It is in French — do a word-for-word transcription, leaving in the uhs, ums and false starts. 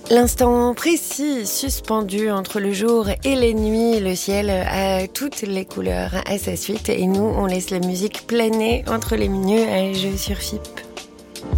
L'instant précis, suspendu entre le jour et les nuits, le ciel a toutes les couleurs à sa suite et nous, on laisse la musique planer entre les nuages sur F I P.